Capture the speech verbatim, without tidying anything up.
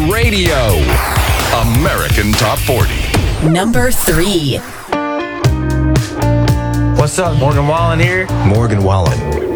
Radio. American Top forty. Number three. What's up? Morgan Wallen here. Morgan Wallen.